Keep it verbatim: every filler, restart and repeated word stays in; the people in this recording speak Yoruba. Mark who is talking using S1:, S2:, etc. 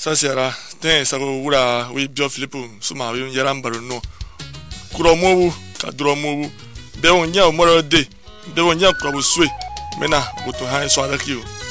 S1: sasiara ten sago wura we bio Philippe suma we yaram baruno kuromowu kadromowu be onya omoro de be onya kwabuswe mena buto han so adakio